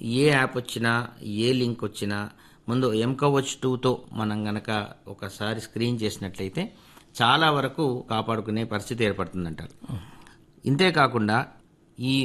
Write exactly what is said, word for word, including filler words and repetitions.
ఏ app వచ్చినా ఏ link వచ్చినా ముందు ఎంకవచ్ టూతో మనం గనక ఒకసారి స్క్రీన్ చేసినట్లయితే చాలా వరకు కాపాడుకునే పరిస్థితి ఏర్పడుతుందంటారు. ఇంతే కాకుండా ఈ